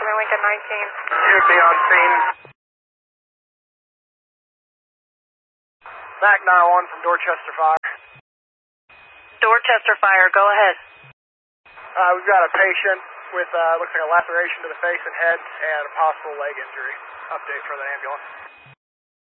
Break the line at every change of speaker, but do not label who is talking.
Northerly Lincoln 19.
Should be on scene. Mac 901 from Dorchester Fire.
Dorchester Fire, go ahead.
We've got a patient with, looks like a laceration to the face and head and a possible leg injury. Update for the ambulance.